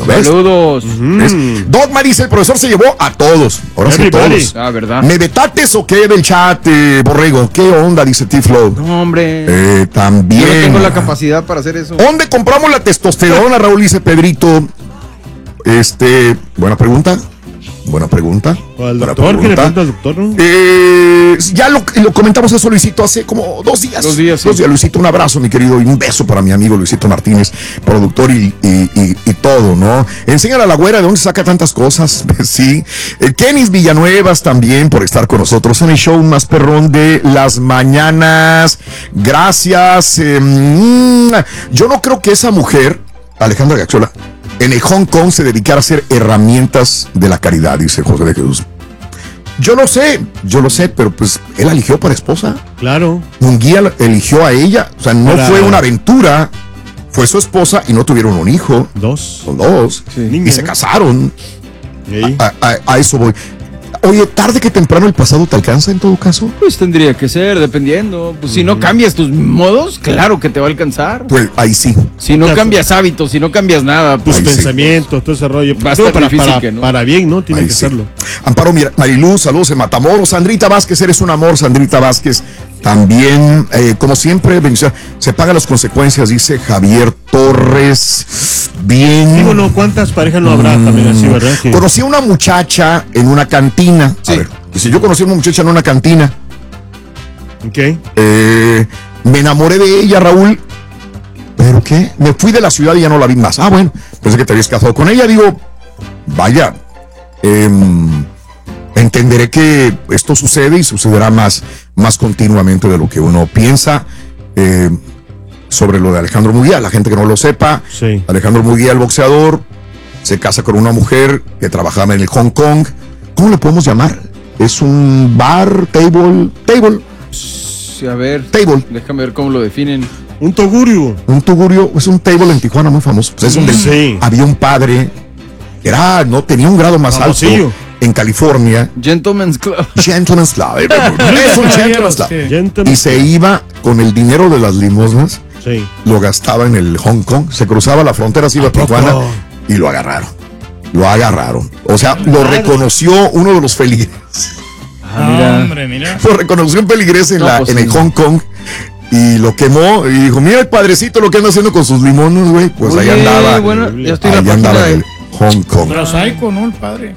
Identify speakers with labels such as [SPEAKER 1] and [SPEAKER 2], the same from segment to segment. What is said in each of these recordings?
[SPEAKER 1] Saludos.
[SPEAKER 2] Dogma dice, el profesor se llevó a todos. Ahora sí, todos.
[SPEAKER 1] Ah, ¿verdad?
[SPEAKER 2] ¿Me vetates o qué del chat, Borrego? ¿Qué onda? Dice T-Flow.
[SPEAKER 1] No, hombre.
[SPEAKER 2] También.
[SPEAKER 1] Yo no tengo la capacidad para hacer eso.
[SPEAKER 2] ¿Dónde compramos la testosterona, Raúl? Dice Pedrito. Buena pregunta.
[SPEAKER 3] ¿Al doctor? ¿Qué le pregunta al doctor? ¿No?
[SPEAKER 2] Ya lo comentamos eso, Luisito, hace como 2 días.
[SPEAKER 1] 2 días, sí.
[SPEAKER 2] 2 días, Luisito, un abrazo, mi querido, y un beso para mi amigo Luisito Martínez, productor y todo, ¿no? Enséñale a la güera de dónde saca tantas cosas, sí. Kenis Villanuevas también por estar con nosotros en el show más perrón de las mañanas. Gracias. Yo no creo que esa mujer, Alejandra Gaxiola, en el Hong Kong se dedicara a hacer herramientas de la caridad, dice José de Jesús. Yo lo sé, pero pues él eligió para esposa.
[SPEAKER 3] Claro.
[SPEAKER 2] Munguía eligió a ella, o sea, no fue una aventura, fue su esposa y no tuvieron un hijo. 2. Son 2. Sí. Y se casaron. A eso voy. Oye, tarde que temprano el pasado te alcanza en todo caso.
[SPEAKER 1] Pues tendría que ser, dependiendo. Pues si no cambias tus modos, claro que te va a alcanzar.
[SPEAKER 2] Pues ahí sí.
[SPEAKER 1] Si no cambias hábitos, si no cambias nada,
[SPEAKER 3] tus pensamientos, todo ese rollo.
[SPEAKER 1] Va a estar difícil que no.
[SPEAKER 3] Para bien, ¿no? Tiene que hacerlo.
[SPEAKER 2] Amparo Mariluz, saludos en Matamoros. Sandrita Vázquez, eres un amor, Sandrita Vázquez. También, como siempre, bendición. Se pagan las consecuencias, dice Javier Torres. Bien.
[SPEAKER 3] Digo, no, ¿cuántas parejas no habrá también así, verdad? Sí.
[SPEAKER 2] Conocí a una muchacha en una cantina. Sí. A ver, dice, yo conocí a una muchacha en una cantina.
[SPEAKER 3] Ok.
[SPEAKER 2] Me enamoré de ella, Raúl. ¿Pero qué? Me fui de la ciudad y ya no la vi más. Ah, bueno, pensé que te habías casado con ella. Digo, vaya, entenderé que esto sucede y sucederá más continuamente de lo que uno piensa. Sobre lo de Alejandro Munguía, la gente que no lo sepa, sí. Alejandro Munguía, el boxeador, se casa con una mujer que trabajaba en el Hong Kong. ¿Cómo le podemos llamar? Es un bar, table.
[SPEAKER 1] Sí, a ver,
[SPEAKER 2] table.
[SPEAKER 1] Déjame ver cómo lo definen.
[SPEAKER 3] Un tugurio
[SPEAKER 2] es un table en Tijuana muy famoso. Pues es donde había un padre que tenía un grado más alto en California.
[SPEAKER 1] Gentleman's Club.
[SPEAKER 2] Es un Gentleman's Club. Y se iba con el dinero de las limosnas. Sí. Lo gastaba en el Hong Kong, se cruzaba la frontera, se iba a Tijuana y lo agarraron. O sea, lo reconoció uno de los feligreses.
[SPEAKER 4] Mira.
[SPEAKER 2] Lo reconoció un feligrés en el Hong Kong y lo quemó y dijo, mira el padrecito lo que anda haciendo con sus limones, güey. Pues ahí andaba.
[SPEAKER 1] Bueno, ya estoy
[SPEAKER 2] ahí andaba en el Hong Kong.
[SPEAKER 4] Pero psycho, ¿no? El padre.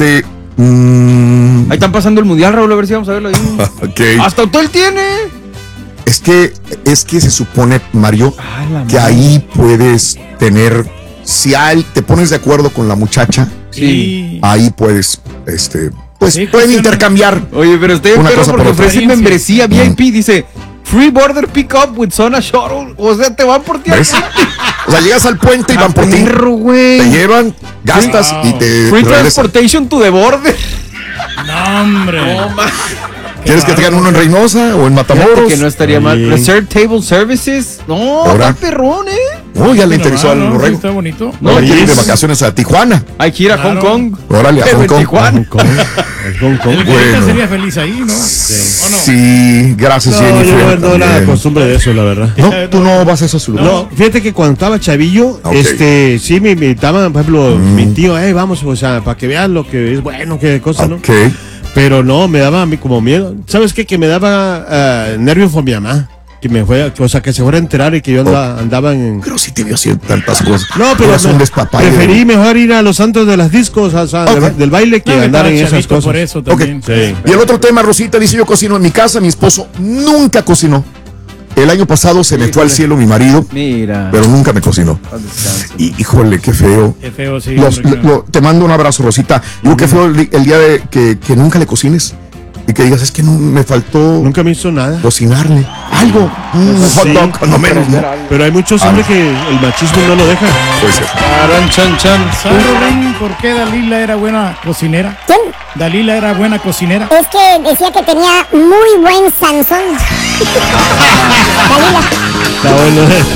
[SPEAKER 1] Ahí están pasando el mundial, Raúl, a ver si vamos a verlo ahí.
[SPEAKER 2] Okay.
[SPEAKER 1] Hasta hotel tiene.
[SPEAKER 2] Es que se supone, Mario, que ahí puedes tener, si te pones de acuerdo con la muchacha, ahí puedes, pueden intercambiar.
[SPEAKER 1] Oye, pero estoy en perro porque ofrecen membresía VIP, dice, free border pickup with Zona Shuttle. O sea, te van por ti.
[SPEAKER 2] O sea, llegas al puente y van por ti. Te llevan, gastas y te
[SPEAKER 1] free transportation to the border.
[SPEAKER 4] No, hombre.
[SPEAKER 2] ¿Quieres que te hagan uno en Reynosa o en Matamoros?
[SPEAKER 1] Que no estaría mal. Reserve Table Services. No, está perrón,
[SPEAKER 2] No, ya le interesó al Borrego.
[SPEAKER 4] Está bonito.
[SPEAKER 2] No, quiere ir de vacaciones a Tijuana.
[SPEAKER 1] Hay que ir a Hong Kong.
[SPEAKER 2] Órale, a Hong Kong.
[SPEAKER 1] Tijuana.
[SPEAKER 3] Hong Kong.
[SPEAKER 4] Bueno. Sería feliz ahí, ¿no?
[SPEAKER 2] Sí, gracias,
[SPEAKER 3] Jennifer. Yo no la costumbre de eso, la verdad.
[SPEAKER 2] No, tú no vas a esos lugares.
[SPEAKER 3] No, fíjate que cuando estaba chavillo, sí me invitaban, por ejemplo, mi tío, vamos, o sea, para que vean lo que es bueno, qué cosa, ¿no? Pero no, me daba a mí como miedo. ¿Sabes qué? Que me daba nervios por mi mamá. Que me fue, o sea, que se fuera a enterar y que yo andaba en...
[SPEAKER 2] Pero sí te vio haciendo tantas cosas.
[SPEAKER 3] No, pero preferí mejor ir a los santos de las discos, o sea, del baile, que andar en esas cosas.
[SPEAKER 4] Por eso también.
[SPEAKER 2] Sí. Y el otro tema, Rosita, dice, yo cocino en mi casa, mi esposo nunca cocinó. El año pasado se me fue al cielo mi marido, pero nunca me cocinó. Y híjole, qué feo.
[SPEAKER 4] Qué feo, sí.
[SPEAKER 2] Te mando un abrazo, Rosita. Digo, qué feo el día de que nunca le cocines. Y que digas, es que no me faltó.
[SPEAKER 3] Nunca me hizo nada.
[SPEAKER 2] Cocinarle. Algo. Hot dog, no menos. ¿No?
[SPEAKER 3] Pero hay muchos hombres que el machismo no lo deja.
[SPEAKER 2] Puede ser.
[SPEAKER 4] ¿Sabes, Rubén, por qué Dalila era buena cocinera?
[SPEAKER 5] ¿Quién?
[SPEAKER 4] Dalila era buena cocinera.
[SPEAKER 5] Es que decía que tenía muy buen Sansón. Dalila.
[SPEAKER 3] Está bueno.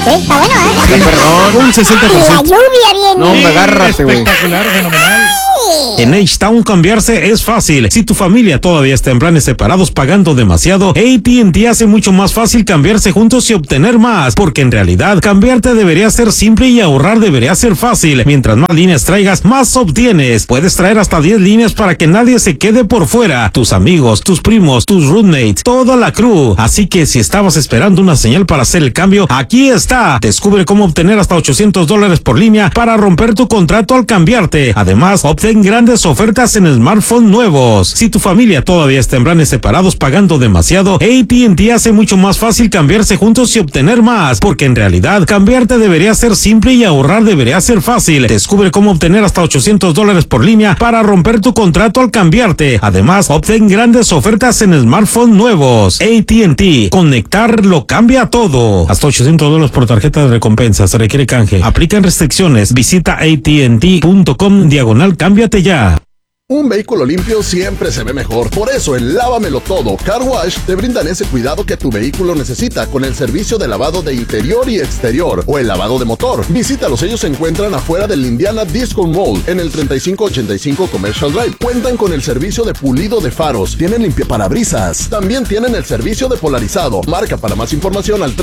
[SPEAKER 5] está bueno,
[SPEAKER 1] Perdón.
[SPEAKER 3] Un
[SPEAKER 5] Y la
[SPEAKER 3] 60%.
[SPEAKER 5] lluvia viene.
[SPEAKER 1] No, me agárrate, güey.
[SPEAKER 4] Espectacular, fenomenal.
[SPEAKER 6] En H-Town cambiarse es fácil. Si tu familia todavía está en planes separados pagando demasiado, AT&T hace mucho más fácil cambiarse juntos y obtener más, porque en realidad cambiarte debería ser simple y ahorrar debería ser fácil. Mientras más líneas traigas, más obtienes. Puedes traer hasta 10 líneas para que nadie se quede por fuera. Tus amigos, tus primos, tus roommates, toda la crew. Así que si estabas esperando una señal para hacer el cambio, aquí está. Descubre cómo obtener hasta $800 por línea para romper tu contrato al cambiarte. Además, obtén grandes ofertas en smartphones nuevos. Si tu familia todavía está en planes separados pagando demasiado, AT&T hace mucho más fácil cambiarse juntos y obtener más, porque en realidad cambiarte debería ser simple y ahorrar debería ser fácil. Descubre cómo obtener hasta $800 por línea para romper tu contrato al cambiarte. Además, obtén grandes ofertas en smartphones nuevos. AT&T, conectar lo cambia todo. Hasta $800 por tarjeta de recompensa. Se requiere canje. Aplican restricciones. Visita AT&T.com/cámbiate ya.
[SPEAKER 7] Un vehículo limpio siempre se ve mejor. Por eso en Lávamelo Todo Car Wash te brindan ese cuidado que tu vehículo necesita con el servicio de lavado de interior y exterior o el lavado de motor. Visítalos, ellos se encuentran afuera del Indiana Disco Mall en el 3585 Commercial Drive. Cuentan con el servicio de pulido de faros, tienen limpiaparabrisas, también tienen el servicio de polarizado. Marca para más información al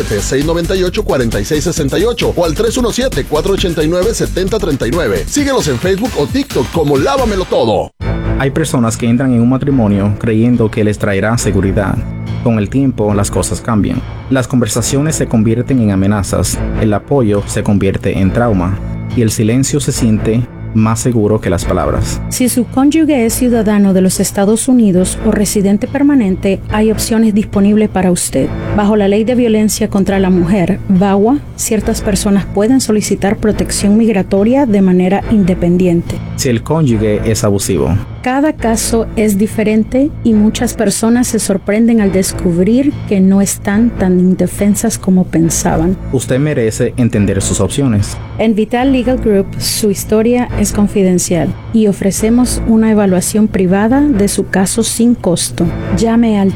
[SPEAKER 7] 317-698-4668 o al 317-489-7039. Síguelos en Facebook o TikTok como Lávamelo Todo.
[SPEAKER 8] Hay personas que entran en un matrimonio creyendo que les traerá seguridad. Con el tiempo, las cosas cambian. Las conversaciones se convierten en amenazas, el apoyo se convierte en trauma y el silencio se siente más seguro que las palabras.
[SPEAKER 9] Si su cónyuge es ciudadano de los Estados Unidos o residente permanente, hay opciones disponibles para usted. Bajo la Ley de Violencia contra la Mujer, VAWA, ciertas personas pueden solicitar protección migratoria de manera independiente.
[SPEAKER 8] Si el cónyuge es abusivo.
[SPEAKER 9] Cada caso es diferente y muchas personas se sorprenden al descubrir que no están tan indefensas como pensaban.
[SPEAKER 8] Usted merece entender sus opciones.
[SPEAKER 9] En Vital Legal Group, su historia es confidencial y ofrecemos una evaluación privada de su caso sin costo. Llame al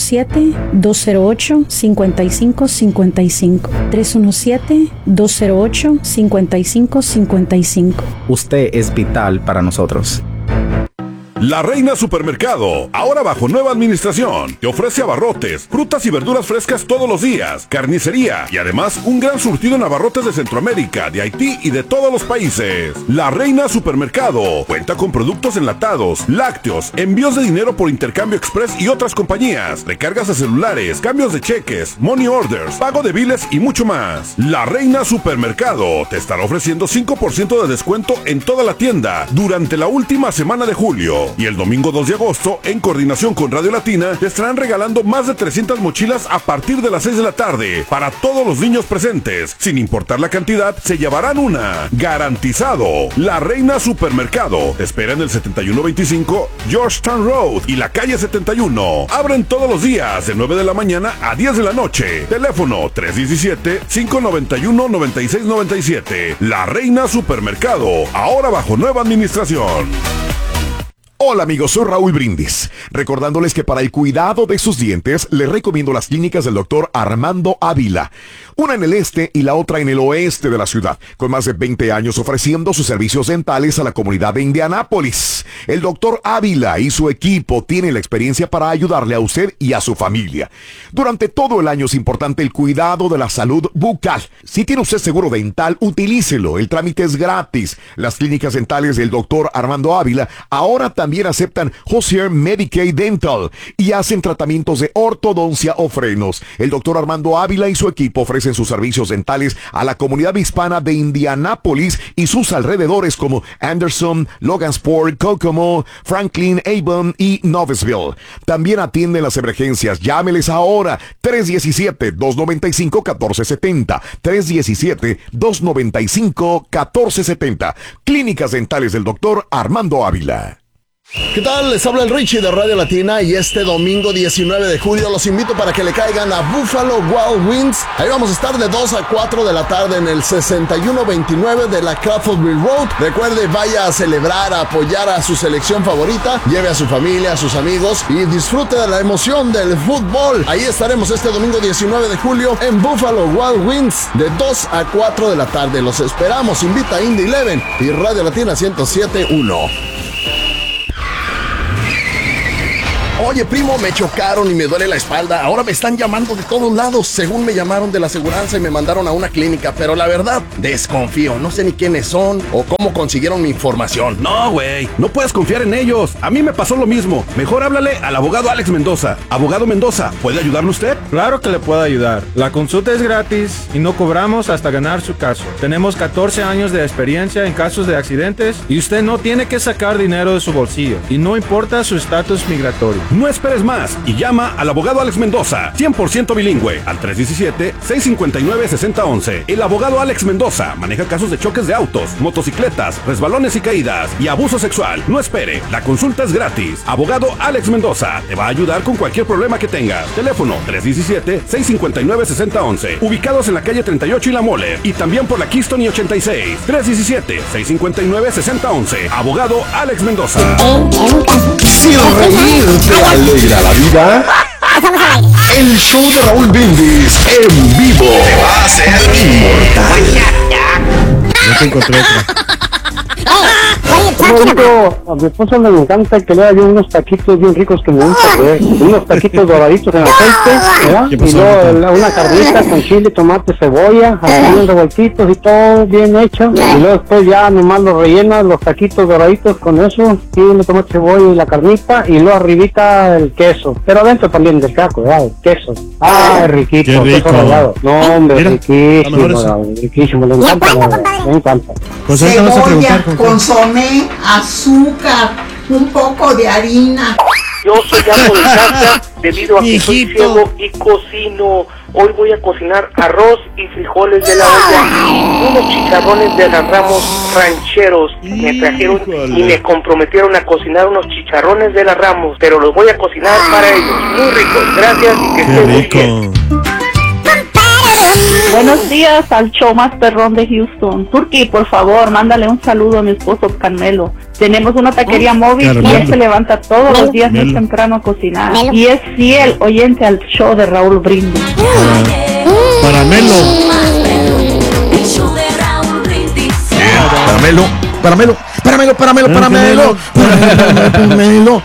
[SPEAKER 9] 317-208-5555. 317-208-5555.
[SPEAKER 8] Usted es vital para nosotros.
[SPEAKER 10] La Reina Supermercado, ahora bajo nueva administración, te ofrece abarrotes, frutas y verduras frescas todos los días, carnicería y además un gran surtido en abarrotes de Centroamérica, de Haití y de todos los países. La Reina Supermercado cuenta con productos enlatados, lácteos, envíos de dinero por intercambio express y otras compañías, recargas de celulares, cambios de cheques, money orders, pago de biles y mucho más. La Reina Supermercado te estará ofreciendo 5% de descuento en toda la tienda durante la última semana de julio. Y el domingo 2 de agosto, en coordinación con Radio Latina, te estarán regalando más de 300 mochilas a partir de las 6 de la tarde para todos los niños presentes. Sin importar la cantidad, se llevarán una. Garantizado. La Reina Supermercado te espera en el 7125 Georgetown Road y la calle 71. Abren todos los días de 9 de la mañana a 10 de la noche. Teléfono 317-591-9697. La Reina Supermercado, ahora bajo nueva administración.
[SPEAKER 2] Hola amigos, soy Raúl Brindis, recordándoles que para el cuidado de sus dientes les recomiendo las clínicas del doctor Armando Ávila, una en el este y la otra en el oeste de la ciudad, con más de 20 años ofreciendo sus servicios dentales a la comunidad de Indianápolis. El doctor Ávila y su equipo tienen la experiencia para ayudarle a usted y a su familia. Durante todo el año es importante el cuidado de la salud bucal. Si tiene usted seguro dental, utilícelo, el trámite es gratis. Las clínicas dentales del doctor Armando Ávila ahora también aceptan Hozier Medicaid Dental y hacen tratamientos de ortodoncia o frenos. El doctor Armando Ávila y su equipo ofrecen sus servicios dentales a la comunidad hispana de Indianápolis y sus alrededores como Anderson, Logansport, Kokomo, Franklin, Avon y Noblesville. También atienden las emergencias. Llámeles ahora 317-295-1470. 317-295-1470. Clínicas dentales del doctor Armando Ávila.
[SPEAKER 7] ¿Qué tal? Les habla el Richie de Radio Latina y este domingo 19 de julio los invito para que le caigan a Buffalo Wild Wings. Ahí vamos a estar de 2 a 4 de la tarde en el 6129 de la Crawfordville Road. Recuerde, vaya a celebrar, a apoyar a su selección favorita, lleve a su familia, a sus amigos y disfrute de la emoción del fútbol. Ahí estaremos este domingo 19 de julio en Buffalo Wild Wings de 2 a 4 de la tarde. Los esperamos. Invita a Indy 11 y Radio Latina 107.1. Oye, primo, me chocaron y me duele la espalda. Ahora me están llamando de todos lados. Según me llamaron de la aseguranza y me mandaron a una clínica. Pero la verdad, desconfío. No sé ni quiénes son o cómo consiguieron mi información.
[SPEAKER 5] No, güey. No puedes confiar en ellos. A mí me pasó lo mismo. Mejor háblale al abogado Alex Mendoza. Abogado Mendoza, ¿puede ayudarle usted?
[SPEAKER 11] Claro que le puedo ayudar. La consulta es gratis y no cobramos hasta ganar su caso. Tenemos 14 años de experiencia en casos de accidentes y usted no tiene que sacar dinero de su bolsillo. Y no importa su estatus migratorio.
[SPEAKER 5] No esperes más y llama al abogado Alex Mendoza, 100% bilingüe, al 317-659-6011. El abogado Alex Mendoza maneja casos de choques de autos, motocicletas, resbalones y caídas y abuso sexual. No espere, la consulta es gratis. Abogado Alex Mendoza te va a ayudar con cualquier problema que tengas. Teléfono 317-659-6011. Ubicados en la calle 38 y La Mole y también por la Keystone y 86. 317-659-6011. Abogado Alex Mendoza.
[SPEAKER 2] Si reír te alegra la vida, el show de Raúl Brindis en vivo te va a hacer inmortal.
[SPEAKER 3] No te encontré otra.
[SPEAKER 12] A mi esposa le encanta que le haga unos taquitos bien ricos que me gustan, unos taquitos doraditos en aceite, ¿verdad? Y luego una carnita con chile, tomate, cebolla, así bien revueltitos y todo bien hecho. Y luego después ya nomás los rellenas, los taquitos doraditos con eso, chile, tomate, cebolla y la carnita, y luego arribita el queso. Pero adentro también del taco, ¿verdad? El queso. Riquito,
[SPEAKER 3] qué rico.
[SPEAKER 12] queso rallado. No, hombre,
[SPEAKER 3] Mira,
[SPEAKER 12] riquísimo, le encanta, me encanta.
[SPEAKER 3] Pues ahorita vas a preguntar
[SPEAKER 13] consomé, azúcar, un poco de harina.
[SPEAKER 14] Yo soy autodidacta debido a que soy ciego y cocino. Hoy voy a cocinar arroz y frijoles de la olla, unos chicharrones de las Ramos rancheros. Me trajeron y me comprometieron a cocinar unos chicharrones de las Ramos, pero los voy a cocinar para ellos. Muy ricos, gracias y que estén muy bien.
[SPEAKER 15] Buenos días al show más perrón de Houston. Turki, por favor, mándale un saludo a mi esposo Carmelo. Tenemos una taquería móvil y él se levanta todos los días muy temprano a cocinar. Y es fiel oyente al show de Raúl Brindis.
[SPEAKER 3] Para Melo.
[SPEAKER 2] Paramelo.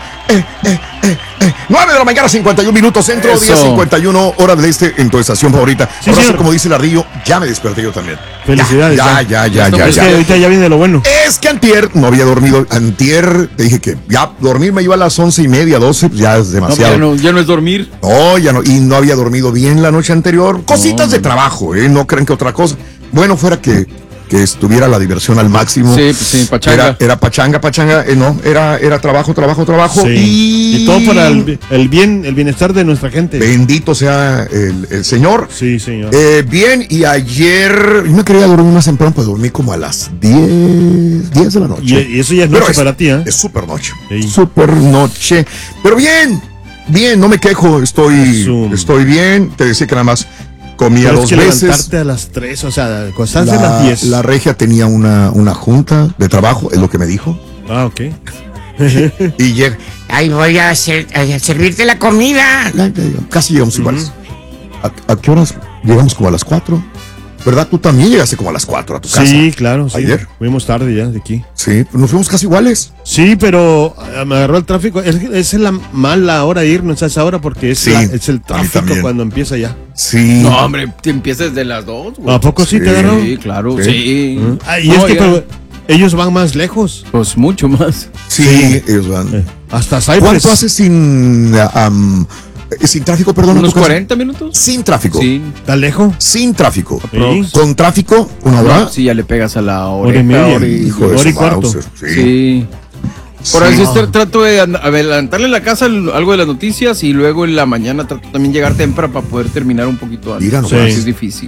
[SPEAKER 2] 9 de la mañana, 51 minutos, centro, día 51, hora del este, en tu estación favorita.
[SPEAKER 3] Sí,
[SPEAKER 2] ahora,
[SPEAKER 3] señor.
[SPEAKER 2] como dice Ladrillo, ya me desperté yo también.
[SPEAKER 3] Felicidades.
[SPEAKER 2] Ya.
[SPEAKER 3] Es que ahorita ya viene lo bueno.
[SPEAKER 2] Es que antier no había dormido. Antier te dije que ya dormir me iba a las 11:30, 12, pues ya es demasiado.
[SPEAKER 1] No, ya no es dormir.
[SPEAKER 2] No, ya no, y no había dormido bien la noche anterior. Cositas de trabajo, no crean que otra cosa. Bueno, fuera que estuviera la diversión al máximo.
[SPEAKER 1] Sí, pachanga.
[SPEAKER 2] Era pachanga, no, era trabajo.
[SPEAKER 3] Sí. Y todo para el bienestar de nuestra gente.
[SPEAKER 2] Bendito sea el Señor.
[SPEAKER 3] Sí, señor.
[SPEAKER 2] Bien, y ayer yo me quería dormir más temprano, pues dormí como a las 10 de la noche.
[SPEAKER 3] Y eso ya es noche para ti, ¿eh?
[SPEAKER 2] Es super noche.
[SPEAKER 3] Sí.
[SPEAKER 2] Super noche. Pero bien, no me quejo, estoy bien. Te decía que nada más comía
[SPEAKER 3] pero
[SPEAKER 2] 2
[SPEAKER 3] es que
[SPEAKER 2] veces.
[SPEAKER 3] Levantarte a las 3, o sea, acostarse a las 10.
[SPEAKER 2] La regia tenía una junta de trabajo, es lo que me dijo.
[SPEAKER 3] Ah, ok.
[SPEAKER 2] Y llega.
[SPEAKER 16] Ay, voy a servirte la comida.
[SPEAKER 2] Casi llegamos iguales. ¿A qué horas? Llegamos como a las 4. ¿Verdad? Tú también llegaste como a las 4 a tu casa.
[SPEAKER 3] Sí, claro. Sí.
[SPEAKER 2] Ayer.
[SPEAKER 3] Fuimos tarde ya de aquí.
[SPEAKER 2] Sí, nos fuimos casi iguales.
[SPEAKER 3] Sí, pero me agarró el tráfico. Es la mala hora de irnos a esa hora porque es el tráfico cuando empieza ya.
[SPEAKER 2] Sí.
[SPEAKER 1] No, hombre, te empiezas desde las 2.
[SPEAKER 3] ¿A poco sí te agarró?
[SPEAKER 1] Sí, claro, sí.
[SPEAKER 3] Y es que pero ellos van más lejos.
[SPEAKER 1] Pues mucho más.
[SPEAKER 2] Sí, ellos van.
[SPEAKER 3] Hasta Cypress.
[SPEAKER 2] ¿Cuánto haces sin tráfico, perdón?
[SPEAKER 1] ¿Unos 40 minutos?
[SPEAKER 2] Sin tráfico.
[SPEAKER 1] Sí.
[SPEAKER 3] ¿Tan lejos?
[SPEAKER 2] Sin tráfico.
[SPEAKER 3] Sí.
[SPEAKER 2] ¿Con tráfico? ¿Una hora?
[SPEAKER 1] Sí, ya le pegas a la hora.
[SPEAKER 3] Hora y media.
[SPEAKER 2] Hora
[SPEAKER 3] y cuarto.
[SPEAKER 1] Sí. Por eso trato de adelantarle en la casa algo de las noticias y luego en la mañana trato también llegar temprano para poder terminar un poquito antes.
[SPEAKER 2] Mira, no,
[SPEAKER 1] es difícil.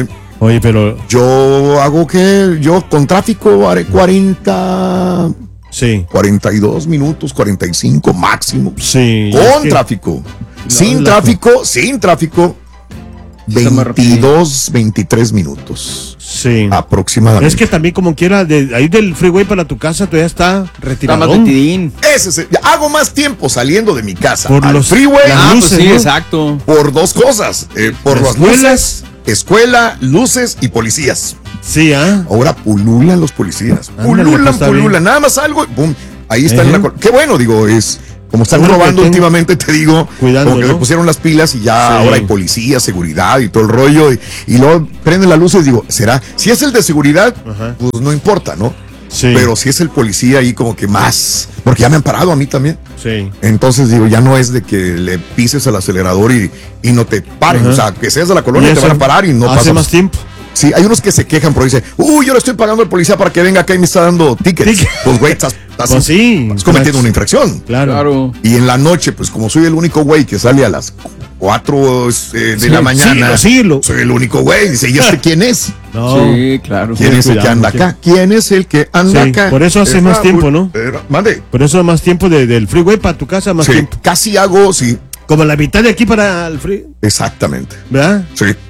[SPEAKER 3] Oye, pero
[SPEAKER 2] yo hago yo con tráfico haré 40
[SPEAKER 3] Sí.
[SPEAKER 2] 42 minutos, 45 máximo.
[SPEAKER 3] Sí.
[SPEAKER 2] Con tráfico. Sin tráfico, 22, 23 minutos.
[SPEAKER 3] Sí.
[SPEAKER 2] Aproximadamente.
[SPEAKER 3] Es que también como quiera, de ahí del freeway para tu casa todavía está retirado.
[SPEAKER 2] Hago más tiempo saliendo de mi casa
[SPEAKER 3] por
[SPEAKER 2] al
[SPEAKER 3] los
[SPEAKER 2] freeway.
[SPEAKER 3] luces,
[SPEAKER 1] pues sí,
[SPEAKER 3] ¿no?
[SPEAKER 1] exacto.
[SPEAKER 2] Por dos cosas. Por las luces, escuela, luces y policías.
[SPEAKER 3] Sí,
[SPEAKER 2] Ahora pululan los policías. Pululan. Nada más algo y pum. Ahí están en la. Qué bueno, digo, es. Como están robando últimamente, te digo,
[SPEAKER 3] cuidando,
[SPEAKER 2] como que
[SPEAKER 3] ¿no?
[SPEAKER 2] le pusieron las pilas y ya ahora hay policía, seguridad y todo el rollo. Y luego prenden las luces y digo, ¿será? Si es el de seguridad, pues no importa, ¿no?
[SPEAKER 3] Sí.
[SPEAKER 2] Pero si es el policía ahí como que más, porque ya me han parado a mí también.
[SPEAKER 3] Sí.
[SPEAKER 2] Entonces digo, ya no es de que le pises al acelerador y no te paren. O sea, que seas de la colonia te van a parar y no pasa.
[SPEAKER 3] Hace más tiempo.
[SPEAKER 2] Sí, hay unos que se quejan porque dicen, yo le estoy pagando al policía para que venga acá y me está dando tickets. Pues güey, estás cometiendo una infracción.
[SPEAKER 3] Claro.
[SPEAKER 2] Y en la noche, pues como soy el único güey que sale a las 4 de la mañana, soy el único güey. Dice, ¿y quién es?
[SPEAKER 3] No.
[SPEAKER 1] Sí, claro.
[SPEAKER 2] ¿Quién es el que anda acá? ¿Quién es el que anda acá?
[SPEAKER 3] Por eso hace más tiempo, ¿no?
[SPEAKER 2] Mande.
[SPEAKER 3] Por eso más tiempo del freeway para tu casa, más tiempo.
[SPEAKER 2] Casi hago,
[SPEAKER 3] como la mitad de aquí para el freeway.
[SPEAKER 2] Exactamente.
[SPEAKER 3] ¿Verdad?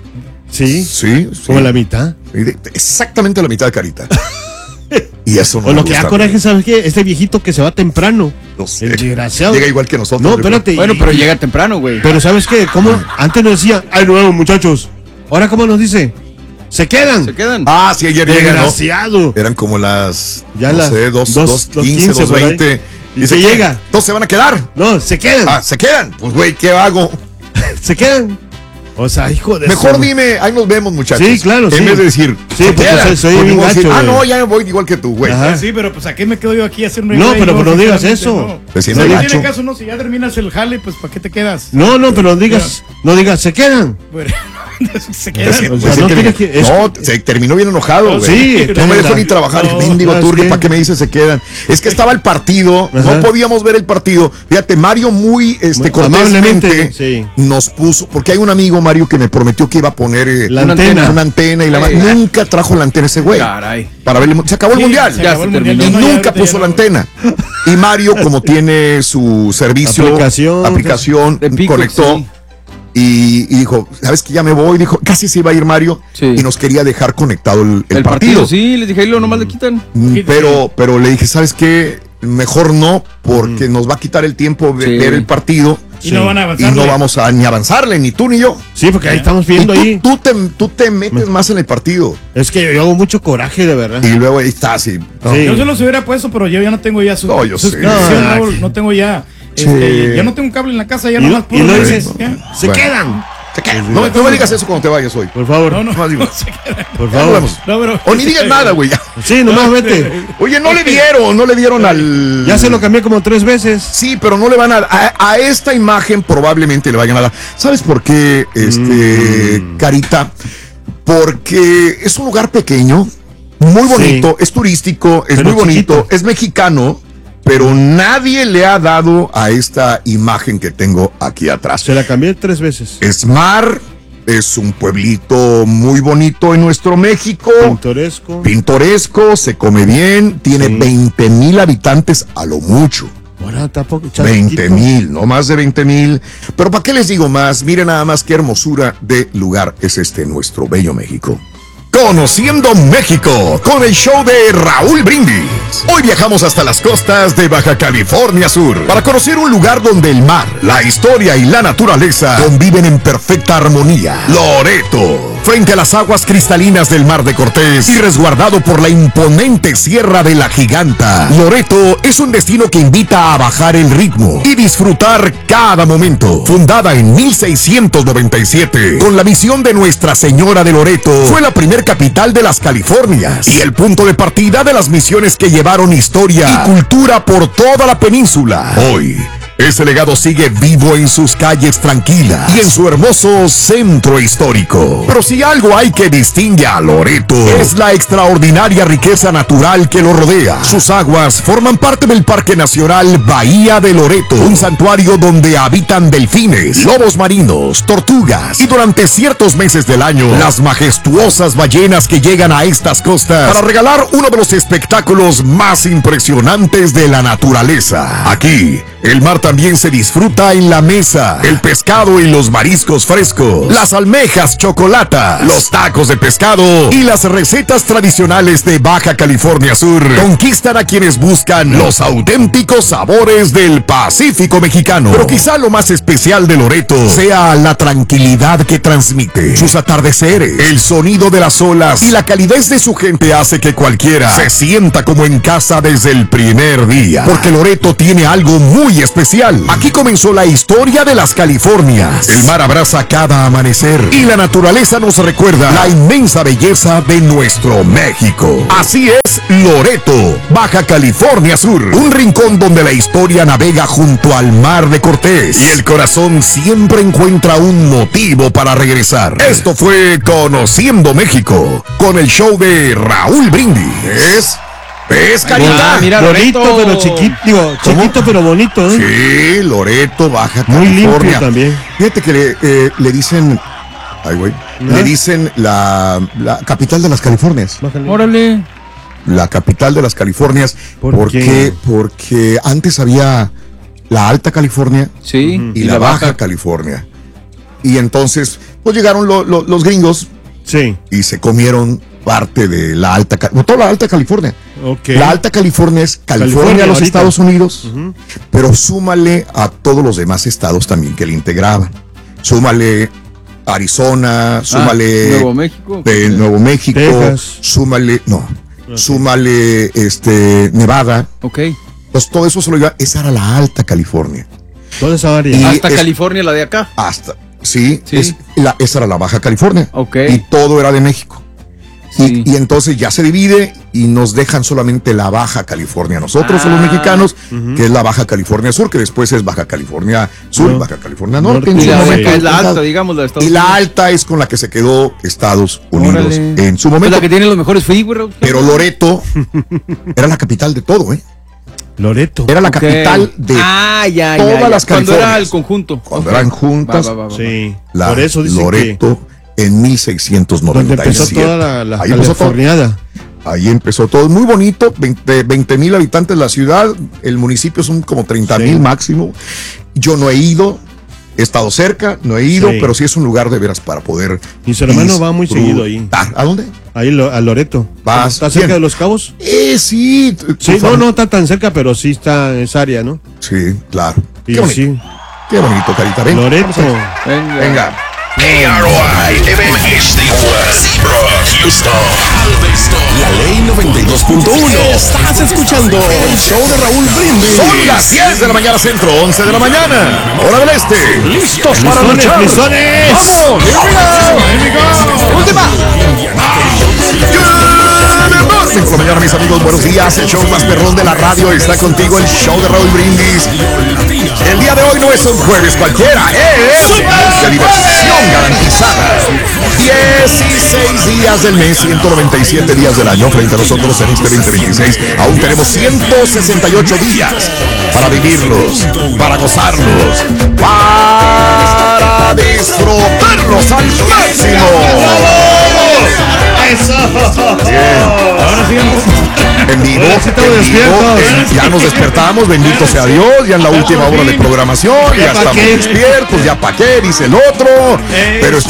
[SPEAKER 2] Sí.
[SPEAKER 3] Como la mitad.
[SPEAKER 2] Exactamente la mitad de Carita. Y eso no
[SPEAKER 3] o
[SPEAKER 2] me
[SPEAKER 3] lo que
[SPEAKER 2] gusta.
[SPEAKER 3] da coraje, ¿sabes qué? Este viejito que se va temprano.
[SPEAKER 2] No sé.
[SPEAKER 3] El desgraciado.
[SPEAKER 2] Llega igual que nosotros.
[SPEAKER 3] No, espérate.
[SPEAKER 1] Bueno, pero llega temprano, güey.
[SPEAKER 3] Pero ¿sabes qué? ¿Cómo? Antes nos decía, ay, nuevo, muchachos. Ahora, ¿cómo nos dice? Se quedan.
[SPEAKER 2] Sí, ayer llegan, ¿no?
[SPEAKER 3] Desgraciado.
[SPEAKER 2] Eran como las,
[SPEAKER 3] ya
[SPEAKER 2] no sé, 2:15, 2:20.
[SPEAKER 3] Y se llega.
[SPEAKER 2] ¿Todos se van a quedar?
[SPEAKER 3] No, se quedan.
[SPEAKER 2] Se quedan. Pues, güey, ¿qué hago?
[SPEAKER 3] Se quedan. O sea, hijo de
[SPEAKER 2] mejor dime, ahí nos vemos, muchachos.
[SPEAKER 3] Sí, claro,
[SPEAKER 2] en vez de decir,
[SPEAKER 3] sí, porque soy bien gacho,
[SPEAKER 2] ya me voy igual que tú, güey.
[SPEAKER 4] Sí, pero pues ¿a qué me quedo yo aquí a hacer un
[SPEAKER 3] No, pero no digas eso.
[SPEAKER 2] Pues si
[SPEAKER 4] no
[SPEAKER 2] no
[SPEAKER 4] tiene caso, no, si ya terminas el jale, pues ¿para qué te quedas?
[SPEAKER 3] No, pero no digas, se quedan.
[SPEAKER 4] Bueno, se quedan.
[SPEAKER 2] Se terminó bien enojado, güey.
[SPEAKER 3] Sí,
[SPEAKER 2] no me dejó ni trabajar. Mendigo Turri, ¿para qué me dice se quedan? Es que estaba el partido, no podíamos ver el partido. Fíjate, Mario muy cortésmente nos puso, porque hay un amigo, Mario, que me prometió que iba a poner una antena y nunca trajo la antena ese güey.
[SPEAKER 1] Caray.
[SPEAKER 2] Para ver, se acabó el mundial. Y nunca puso la antena. Y Mario, como tiene su servicio, aplicación conectó. Y dijo, ¿sabes qué? Ya me voy. Dijo, casi se iba a ir Mario y nos quería dejar conectado el partido.
[SPEAKER 1] Sí, les dije, ahí nomás le quitan.
[SPEAKER 2] Pero le dije, ¿sabes qué? Mejor no, porque nos va a quitar el tiempo de ver el partido.
[SPEAKER 4] Y no van a avanzarle.
[SPEAKER 2] Y no vamos a ni avanzarle, ni tú ni yo.
[SPEAKER 3] Sí, porque ahí estamos viendo ahí.
[SPEAKER 2] Tú te metes más en el partido.
[SPEAKER 3] Es que yo hago mucho coraje, de verdad.
[SPEAKER 2] Y luego ahí está, sí.
[SPEAKER 4] Yo se los hubiera puesto, pero yo ya no tengo ya no tengo ya. Ya no tengo un cable en la casa, ya nomás
[SPEAKER 3] y lo dices, se quedan.
[SPEAKER 2] No me digas eso cuando te vayas hoy.
[SPEAKER 3] Por favor.
[SPEAKER 4] No se quedan.
[SPEAKER 3] Por favor.
[SPEAKER 2] O ni digas nada, güey.
[SPEAKER 3] Sí, nomás vete.
[SPEAKER 2] Oye, no le dieron al.
[SPEAKER 3] Ya se lo cambié como 3 veces.
[SPEAKER 2] Sí, pero no le van a esta imagen probablemente le vayan a dar. ¿Sabes por qué, Carita? Porque es un lugar pequeño, muy bonito, es turístico, es muy bonito, es mexicano. Pero nadie le ha dado a esta imagen que tengo aquí atrás.
[SPEAKER 3] Se la cambié 3 veces.
[SPEAKER 2] Esmar es un pueblito muy bonito en nuestro México. Pintoresco, se come bien, tiene 20,000 habitantes a lo mucho.
[SPEAKER 3] Bueno, tampoco.
[SPEAKER 2] 20,000, no más de 20,000. Pero ¿para qué les digo más? Miren nada más qué hermosura de lugar es nuestro bello México. Conociendo México con el show de Raúl Brindis. Hoy viajamos hasta las costas de Baja California Sur para conocer un lugar donde el mar, la historia y la naturaleza conviven en perfecta armonía. Loreto, frente a las aguas cristalinas del Mar de Cortés y resguardado por la imponente Sierra de la Giganta. Loreto es un destino que invita a bajar el ritmo y disfrutar cada momento. Fundada en 1697 con la misión de Nuestra Señora de Loreto, fue la primera capital de las Californias y el punto de partida de las misiones que llevaron historia y cultura por toda la península. Hoy, Ese legado sigue vivo en sus calles tranquilas y en su hermoso centro histórico. Pero si algo hay que distingue a Loreto, es la extraordinaria riqueza natural que lo rodea. Sus aguas forman parte del Parque Nacional Bahía de Loreto, un santuario donde habitan delfines, lobos marinos, tortugas y durante ciertos meses del año, las majestuosas ballenas que llegan a estas costas para regalar uno de los espectáculos más impresionantes de la naturaleza. Aquí, el mar también se disfruta en la mesa, el pescado y los mariscos frescos, las almejas chocolatas, los tacos de pescado y las recetas tradicionales de Baja California Sur conquistan a quienes buscan los auténticos sabores del Pacífico mexicano. Pero quizá lo más especial de Loreto sea la tranquilidad que transmite. Sus atardeceres, el sonido de las olas y la calidez de su gente hace que cualquiera se sienta como en casa desde el primer día. Porque Loreto tiene algo muy especial. Aquí comenzó la historia de las Californias. El mar abraza cada amanecer y la naturaleza nos recuerda la inmensa belleza de nuestro México. Así es Loreto, Baja California Sur, un rincón donde la historia navega junto al mar de Cortés y el corazón siempre encuentra un motivo para regresar. Esto fue Conociendo México con el show de Raúl Brindis. ¿Ves, Carita?
[SPEAKER 3] Mira, bonito, pero chiquito, pero bonito, ¿eh?
[SPEAKER 2] Sí, Loreto, Baja California.
[SPEAKER 3] Muy limpio también.
[SPEAKER 2] Fíjate que le dicen... Ay, güey. Le dicen la capital de las Californias.
[SPEAKER 1] Órale.
[SPEAKER 2] La capital de las Californias. ¿Por qué? Porque antes había la Alta California y la Baja California. Y entonces, pues llegaron los gringos y se comieron parte de la Alta California. Toda la Alta California.
[SPEAKER 3] Okay.
[SPEAKER 2] La Alta California es California los Estados Unidos. Pero súmale a todos los demás estados también que le integraban. Súmale Arizona, súmale
[SPEAKER 1] Nuevo México,
[SPEAKER 2] Nuevo México,
[SPEAKER 3] Texas.
[SPEAKER 2] súmale Nevada.
[SPEAKER 1] Okay.
[SPEAKER 2] Pues todo eso se lo iba, esa era la Alta California.
[SPEAKER 3] Toda esa área.
[SPEAKER 1] Hasta California, la de acá.
[SPEAKER 2] Hasta, esa era la Baja California.
[SPEAKER 1] Okay.
[SPEAKER 2] Y todo era de México. Y entonces ya se divide y nos dejan solamente la Baja California. Nosotros somos mexicanos, que es la Baja California Sur, que después es Baja California Sur, Baja California Norte.
[SPEAKER 1] Y la es la alta, digamos, la de Estados Unidos.
[SPEAKER 2] Y la alta es con la que se quedó Estados Unidos en su momento.
[SPEAKER 1] Es la que tiene los mejores freeways.
[SPEAKER 2] Pero Loreto era la capital de todo,
[SPEAKER 3] Loreto.
[SPEAKER 2] Era la capital de todas las Californias.
[SPEAKER 1] Cuando era el conjunto.
[SPEAKER 2] Cuando eran juntas.
[SPEAKER 3] Sí.
[SPEAKER 2] Por eso dicen Loreto en 1697.
[SPEAKER 3] Donde empezó toda la californiada.
[SPEAKER 2] Ahí empezó todo. Muy bonito. 20,000 habitantes la ciudad. El municipio son como 30,000 máximo. Yo no he ido. He estado cerca, no he ido, pero sí es un lugar de veras para poder.
[SPEAKER 3] Mi hermano va muy seguido ahí.
[SPEAKER 2] ¿A dónde?
[SPEAKER 3] Ahí a Loreto. ¿Está cerca de Los Cabos?
[SPEAKER 2] Sí.
[SPEAKER 3] Sí, no está tan cerca, pero sí está en esa área, ¿no?
[SPEAKER 2] Sí, claro.
[SPEAKER 3] Qué bonito.
[SPEAKER 2] Qué bonito, Carita. Ven.
[SPEAKER 3] Loreto.
[SPEAKER 2] Venga.
[SPEAKER 17] ARY, FM HD1, Seabrook, Houston, Galveston. La ley 92.1.
[SPEAKER 2] Estás escuchando el show de Raúl Brindis. Son las 10 de la mañana centro, 11 de la mañana, hora del este. Listos para luchar. ¡Vamos! ¡Última! Por la mañana, mis amigos, buenos días. El show más perrón de la radio está contigo, el show de Raúl Brindis. El día de hoy no es un jueves cualquiera, es de diversión garantizada. 16 días del mes, 197 días del año frente a nosotros en este 2026. Aún tenemos 168 días para vivirlos, para gozarlos, para disfrutarlos al máximo.
[SPEAKER 3] Ahora sí.
[SPEAKER 2] En vivo, ya nos despertamos, bendito sea Dios, ya en la última hora de programación, ya estamos despiertos, ya pa' qué, dice el otro, pero estamos